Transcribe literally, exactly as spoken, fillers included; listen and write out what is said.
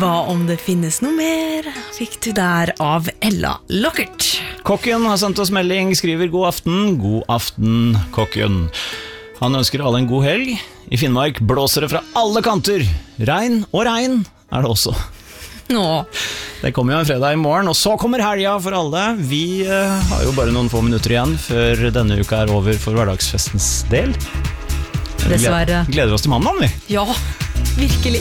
Hva om det finnes noe mer? Fikk du der av Ella Lockert. Kokken har sendt oss melding, skriver god aften, god aften, kokken. Han ønsker alle en god helg. I Finnmark blåser det fra alle kanter. Regn og regn er det også. Nå. Det kommer jo en fredag i morgen, og så kommer helga for alle. Vi uh, har jo bare noen få minutter igjen før denne uka er over for hverdagsfestens del. Dessverre. Gleder oss til mandag, vi. Ja, virkelig.